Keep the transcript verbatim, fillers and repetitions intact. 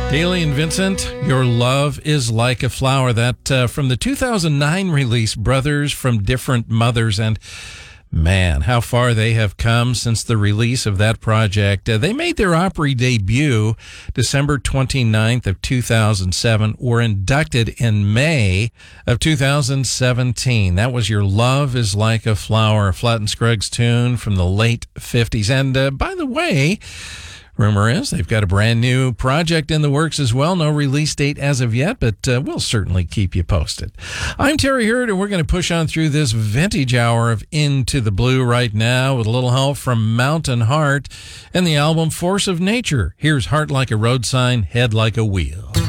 Daly and Vincent, Your Love is Like a Flower. That uh, from the two thousand nine release, Brothers from Different Mothers. And man, how far they have come since the release of that project. Uh, they made their Opry debut December twenty-ninth of two thousand seven, were inducted in May of two thousand seventeen. That was Your Love is Like a Flower, a Flatt and Scruggs tune from the late fifties. And uh, by the way, rumor is they've got a brand new project in the works as well. No release date as of yet, but uh, we'll certainly keep you posted. I'm Terry Hurd, and we're going to push on through this vintage hour of Into the Blue right now with a little help from Mountain Heart and the album Force of Nature. Here's Heart Like a Road Sign, Head Like a Wheel.